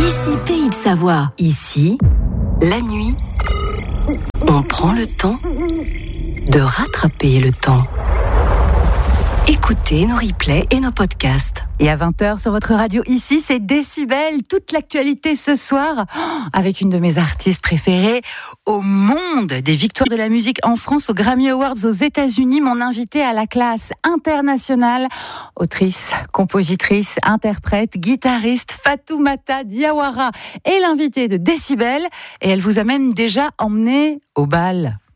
Ici, Pays de Savoie. Ici, la nuit, on prend le temps de rattraper le temps. Écoutez nos replays et nos podcasts. Et à 20h sur votre radio, ici, c'est Décibel. Toute l'actualité ce soir, avec une de mes artistes préférées au monde. Des victoires de la musique en France, aux Grammy Awards aux États-Unis. Mon invitée à la classe internationale, autrice, compositrice, interprète, guitariste, Fatoumata Diawara est l'invitée de Décibel. Et elle vous a même déjà emmené au bal.